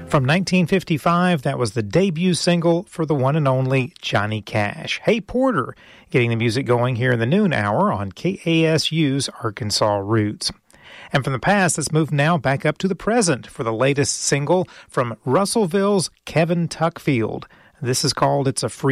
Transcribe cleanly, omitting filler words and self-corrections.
From 1955, that was the debut single for the one and only Johnny Cash. Hey Porter, getting the music going here in the noon hour on KASU's Arkansas Roots. And from the past, let's move now back up to the present for the latest single from Russellville's Kevin Tuckfield. This is called It's a Free